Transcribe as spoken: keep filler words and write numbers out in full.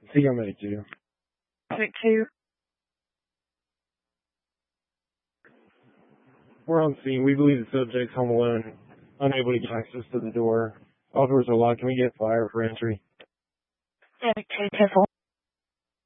See you on Medic two. Medic two. We're on scene. We believe the subject's home alone, unable to get access to the door. All doors are locked. Can we get fire for entry? Medic two, careful.